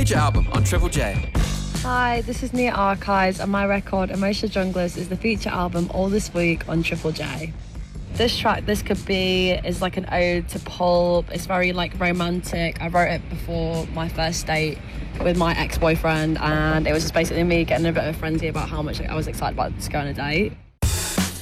feature album on Triple J. Hi, this is Nia Archives, and my record, Emotional Junglers, is the feature album all this week on Triple J. This track, This Could Be, is like an ode to pulp. It's very like romantic. I wrote it before my first date with my ex-boyfriend, and it was just basically me getting a bit of a frenzy about how much I was excited about to go on a date.